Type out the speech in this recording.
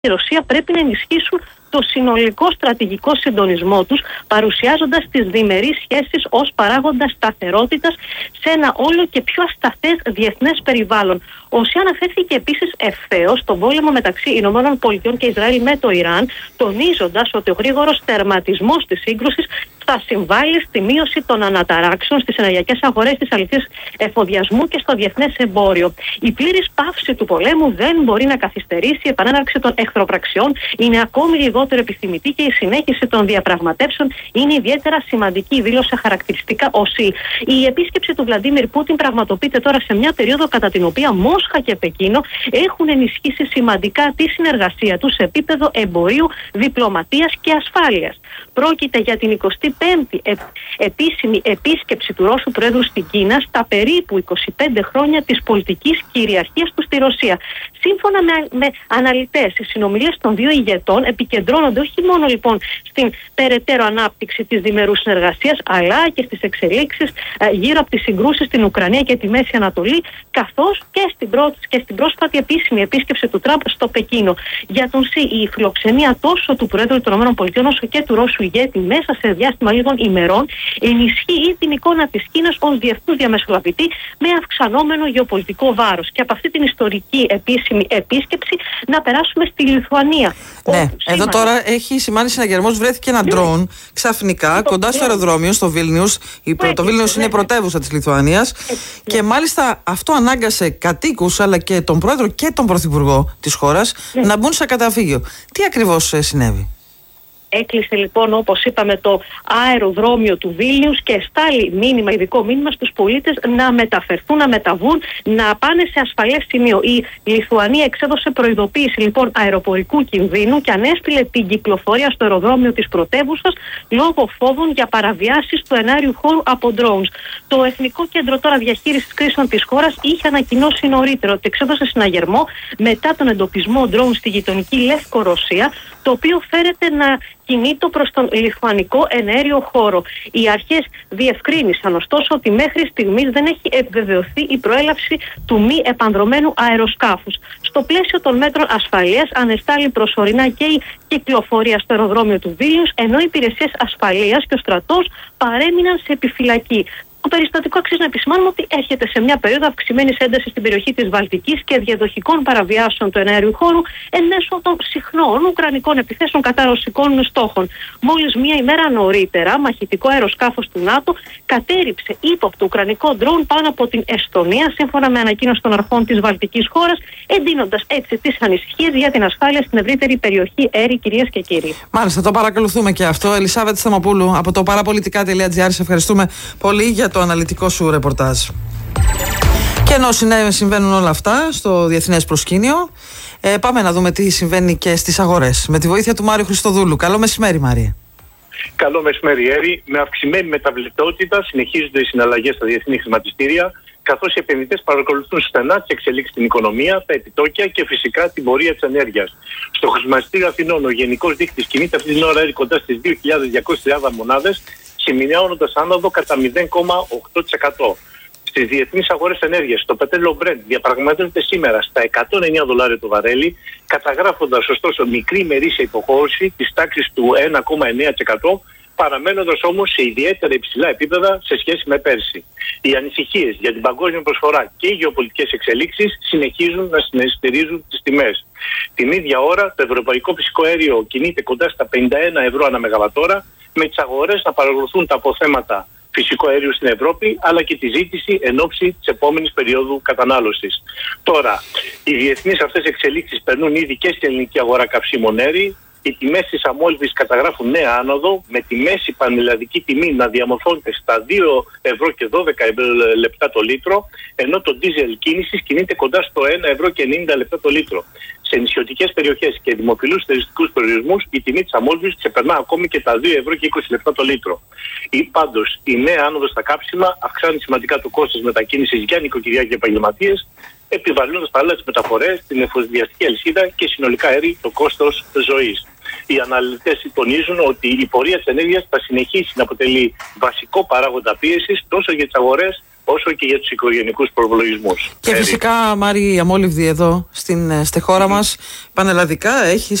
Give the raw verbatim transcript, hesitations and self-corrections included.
η Ρωσία πρέπει να ενισχύσουν το συνολικό στρατηγικό συντονισμό τους, παρουσιάζοντας τις διμερείς σχέσεις ως παράγοντα σταθερότητας σε ένα όλο και πιο ασταθές διεθνές περιβάλλον. Ο ΣΥ αναφέρθηκε επίσης ευθέως στον πόλεμο μεταξύ Ηνωμένων Πολιτειών και Ισραήλ με το Ιράν, τονίζοντας ότι ο γρήγορος τερματισμός της σύγκρουσης θα συμβάλλει στη μείωση των αναταράξεων στις ενεργειακές αγορές, της αληθής εφοδιασμού και στο διεθνές εμπόριο. Η πλήρης πάυση του πολέμου δεν μπορεί να καθυστερήσει, η επανέναρξη των εχθροπραξιών είναι ακόμη λιγότερο επιθυμητή και η συνέχιση των διαπραγματεύσεων είναι ιδιαίτερα σημαντική, δήλωσε χαρακτηριστικά ο ΣΥ. Η επίσκεψη του Βλαντίμιρ Πούτιν πραγματοποιείται τώρα σε μια περίοδο κατά την οποία Μόσχα και Πεκίνο έχουν ενισχύσει σημαντικά τη συνεργασία τους σε επίπεδο εμπορίου, διπλωματίας και ασφάλειας. Πρόκειται για την εικοστή πέμπτη επίσημη επίσκεψη του Ρώσου Προέδρου στην Κίνα στα περίπου είκοσι πέντε χρόνια της πολιτικής κυριαρχίας του στη Ρωσία. Σύμφωνα με, με αναλυτές, οι συνομιλίες των δύο ηγετών επικεντρώνονται όχι μόνο λοιπόν στην περαιτέρω ανάπτυξη της διμερούς συνεργασίας, αλλά και στις εξελίξεις ε, γύρω από τις συγκρούσεις στην Ουκρανία και τη Μέση Ανατολή, καθώς και στην, πρό, και στην πρόσφατη επίσημη επίσκεψη του Τραμπ στο Πεκίνο. Για τον ΣΥ, η φιλοξενία τόσο του Προέδρου των ΗΠΑ όσο και του Ρώσου ηγέτη μέσα σε διάστημα λίγων ημερών ενισχύει την εικόνα της Κίνας ως διεθνούς διαμεσολαβητή με αυξανόμενο γεωπολιτικό βάρος. Και από αυτή την ιστορική επίσημη επίσκεψη να περάσουμε στη Λιθουανία. Ναι, σήμερα... εδώ τώρα έχει σημάνει συναγερμός, βρέθηκε ένα ντρόουν ναι. ξαφνικά το κοντά στο αεροδρόμιο στο Βίλνιους. Το, το Βίλνιους είναι η πρωτεύουσα της Λιθουανίας ναι. και μάλιστα αυτό ανάγκασε κατοίκους αλλά και τον πρόεδρο και τον πρωθυπουργό της χώρας ναι. να μπουν σε καταφύγιο. Τι ακριβώς συνέβη? Έκλεισε λοιπόν, όπως είπαμε, το αεροδρόμιο του Βίλνιους και στάλει μήνυμα, ειδικό μήνυμα στους πολίτες να μεταφερθούν, να μεταβούν, να πάνε σε ασφαλές σημείο. Η Λιθουανία εξέδωσε προειδοποίηση λοιπόν αεροπορικού κινδύνου και ανέστειλε την κυκλοφορία στο αεροδρόμιο της πρωτεύουσας λόγω φόβων για παραβιάσεις του εναέριου χώρου από drones. Το Εθνικό Κέντρο τώρα Διαχείρισης Κρίσεων της χώρας είχε ανακοινώσει νωρίτερα ότι εξέδωσε συναγερμό μετά τον εντοπισμό drones στη γειτονική Λευκορωσία, το οποίο φέρεται να κινείται προς τον λιθουανικό εναέριο χώρο. Οι αρχές διευκρίνησαν ωστόσο ότι μέχρι στιγμής δεν έχει επιβεβαιωθεί η προέλευση του μη επανδρωμένου αεροσκάφους. Στο πλαίσιο των μέτρων ασφαλείας ανεστάλλει προσωρινά και η κυκλοφορία στο αεροδρόμιο του Βίλνιους, ενώ οι υπηρεσίες ασφαλείας και ο στρατός παρέμειναν σε επιφυλακή. Το περιστατικό αξίζει να επισημάνουμε ότι έρχεται σε μια περίοδο αυξημένης έντασης στην περιοχή της Βαλτικής και διαδοχικών παραβιάσεων του εναέριου χώρου εν μέσω των συχνών ουκρανικών επιθέσεων κατά ρωσικών στόχων. Μόλις μία ημέρα νωρίτερα, μαχητικό αεροσκάφος του ΝΑΤΟ κατέριψε ύποπτο ουκρανικό ντρόουν πάνω από την Εστονία, σύμφωνα με ανακοίνωση των αρχών της Βαλτικής χώρας, εντείνοντας έτσι τις ανησυχίες για την ασφάλεια στην ευρύτερη περιοχή ΕΡΗ, κυρίες και κύριοι. Μάλιστα, το παρακολουθούμε και αυτό. Ελισάβετ Σταμοπούλου από το παραπολιτικά τελεία τζι άρ, σε ευχαριστούμε πολύ για το αναλυτικό σου ρεπορτάζ. Και ενώ συμβαίνουν όλα αυτά στο διεθνές προσκήνιο, ε, πάμε να δούμε τι συμβαίνει και στις αγορές. Με τη βοήθεια του Μάριου Χριστοδούλου. Καλό μεσημέρι, Μάρια. Καλό μεσημέρι, Έρη. Με αυξημένη μεταβλητότητα συνεχίζονται οι συναλλαγές στα διεθνή χρηματιστήρια, καθώς οι επενδυτές παρακολουθούν στενά τις εξελίξεις στην οικονομία, τα επιτόκια και φυσικά την πορεία της ενέργειας. Στο χρηματιστήριο Αθηνών, ο γενικός δείκτης κινείται αυτή την ώρα κοντά στις δύο χιλιάδες διακόσιες τριάντα μονάδες, σημειώνοντας άνοδο κατά μηδέν κόμμα οκτώ τοις εκατό. Στις διεθνείς αγορές ενέργειας, το πετρέλαιο Brent διαπραγματεύεται σήμερα στα εκατόν εννέα δολάρια το βαρέλι, καταγράφοντας ωστόσο μικρή ημερήσια υποχώρηση της τάξης του ένα κόμμα εννέα τοις εκατό, παραμένοντας όμως σε ιδιαίτερα υψηλά επίπεδα σε σχέση με πέρσι. Οι ανησυχίες για την παγκόσμια προσφορά και οι γεωπολιτικές εξελίξεις συνεχίζουν να συναισθηρίζουν τις τιμές. Την ίδια ώρα, το ευρωπαϊκό φυσικό αέριο κινείται κοντά στα πενήντα ένα ευρώ ανά μεγαβατόρα, με τις αγορές να παρακολουθούν τα αποθέματα φυσικό αέριο στην Ευρώπη, αλλά και τη ζήτηση εν ώψη της επόμενης περίοδου κατανάλωσης. Τώρα, οι διεθνείς αυτές εξελίξεις περνούν ήδη και στην ελληνική αγορά καυσίμων Έρη. Οι τιμές της αμόλυβης καταγράφουν νέα άνοδο, με τη μέση πανελλαδική τιμή να διαμορφώνεται στα δύο ευρώ και δώδεκα λεπτά το λίτρο, ενώ το ντίζελ κίνησης κινείται κοντά στο ένα ευρώ και ενενήντα λεπτά το λίτρο. Σε νησιωτικές περιοχές και δημοφιλούς θεριστικούς περιορισμούς, η τιμή της αμόλυβης ξεπερνά ακόμη και τα δύο ευρώ και είκοσι λεπτά το λίτρο. Ή πάντως, η νέα άνοδος στα κάψιμα αυξάνει σημαντικά το κόστος μετακίνησης για νοικοκυριά και επαγγελματίες, επιβαρύνοντας παράλληλα τις μεταφορές, την εφοδιαστική αλυσίδα και συνολικά Έρη το κόστος ζωής. Οι αναλυτές τονίζουν ότι η πορεία της ενέργειας θα συνεχίσει να αποτελεί βασικό παράγοντα πίεσης τόσο για τις αγορές όσο και για τους οικογενειακούς προπολογισμούς. Και φυσικά, Μάρη Αμόλυβδη, εδώ στην, στη χώρα μας, πανελλαδικά έχει